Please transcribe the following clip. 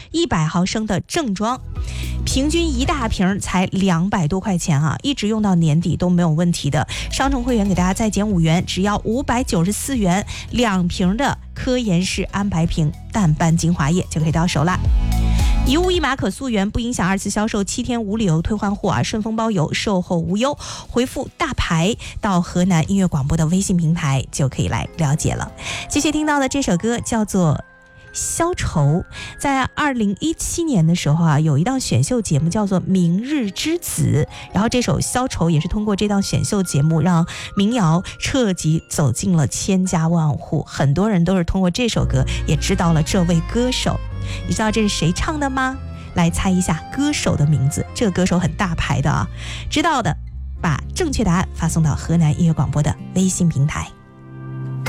100毫升的正装，平均一大瓶才200多块钱啊，一直用到年底都没有问题的。商城会员给大家再减5元，只要594元，2瓶的科颜氏安白瓶淡斑精华液就可以到手啦。一物一码可溯源，不影响2次销售，7天无理由退换货啊，顺丰包邮，售后无忧。回复大牌到河南音乐广播的微信平台就可以来了解了。继续听到的这首歌叫做消愁，在2017年的时候啊，有一档选秀节目叫做《明日之子》，然后这首消愁也是通过这档选秀节目让民谣彻底走进了千家万户，很多人都是通过这首歌也知道了这位歌手。你知道这是谁唱的吗？来猜一下歌手的名字，这个歌手很大牌的啊，知道的把正确答案发送到河南音乐广播的微信平台。